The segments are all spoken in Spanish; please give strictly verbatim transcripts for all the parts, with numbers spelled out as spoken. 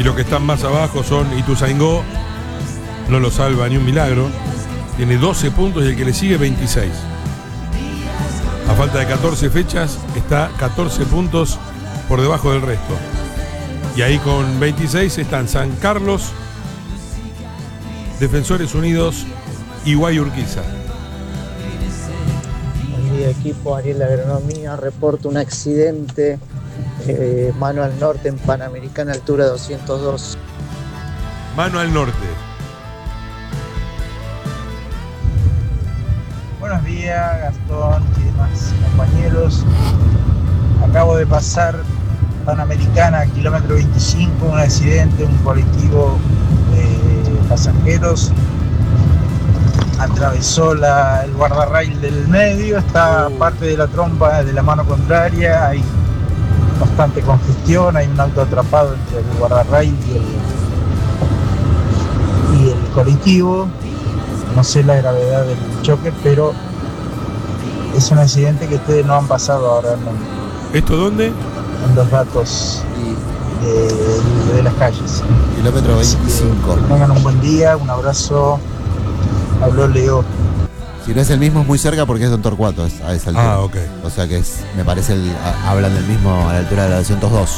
Y los que están más abajo son Ituzaingó, no lo salva ni un milagro. Tiene doce puntos y el que le sigue veintiséis. A falta de catorce fechas, está catorce puntos por debajo del resto. Y ahí con veintiséis están San Carlos, Defensores Unidos y Guayurquiza. Buen día, equipo. Ariel Agronomía. Reporto un accidente. Eh, mano al norte en Panamericana, altura doscientos dos. Mano al norte. Buenos días, Gastón y demás compañeros. Acabo de pasar Panamericana, kilómetro veinticinco, un accidente, un colectivo de pasajeros atravesó la, el guardarrail del medio, está parte de la trompa de la mano contraria, hay bastante congestión, hay un auto atrapado entre el guardarrail y el, y el colectivo. No sé la gravedad del choque, pero es un accidente que ustedes no han pasado ahora en, ¿Esto dónde? en los datos de, de las calles. Kilómetro veinticinco. Que tengan un buen día, un abrazo. Habló Leo. Si no es el mismo, es muy cerca porque es Don Torcuato es a esa altura. Ah, ok. O sea que es, me parece, el, a, hablan del mismo a la altura de la doscientos dos.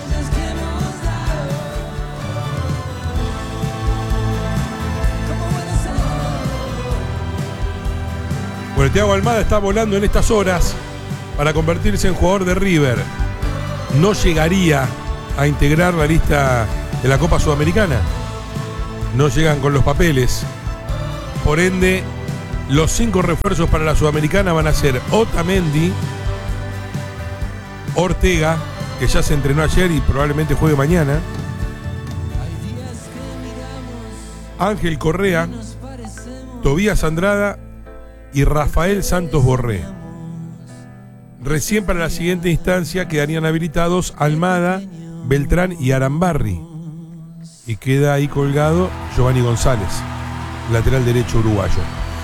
Bueno, Thiago Almada está volando en estas horas para convertirse en jugador de River. No llegaría a integrar la lista de la Copa Sudamericana. No llegan con los papeles. Por ende, los cinco refuerzos para la Sudamericana van a ser Otamendi, Ortega, que ya se entrenó ayer y probablemente juegue mañana, Ángel Correa, Tobías Andrada y Rafael Santos Borré. Recién para la siguiente instancia quedarían habilitados Almada, Beltrán y Arambarri. Y queda ahí colgado Giovanni González, lateral derecho uruguayo,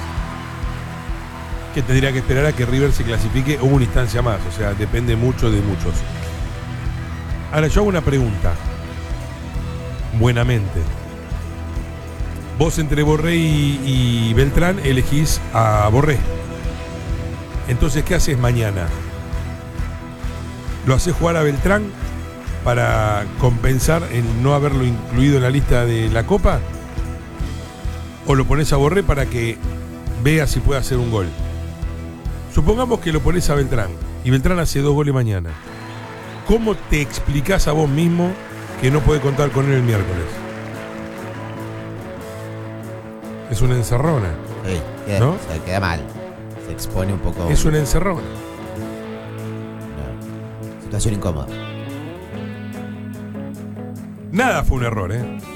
que tendría que esperar a que River se clasifique o una instancia más. O sea, depende mucho de muchos. Ahora yo hago una pregunta, buenamente. Vos entre Borré y, y Beltrán elegís a Borré. Entonces, ¿qué haces mañana? ¿Lo haces jugar a Beltrán para compensar el no haberlo incluido en la lista de la Copa? ¿O lo pones a Borré para que vea si puede hacer un gol? Supongamos que lo pones a Beltrán y Beltrán hace dos goles mañana. ¿Cómo te explicás a vos mismo que no puede contar con él el miércoles? Es una encerrona. Sí, queda, ¿no? O sea, queda mal. Se expone un poco. Es una encerrona. No. Situación incómoda. Nada fue un error, ¿eh?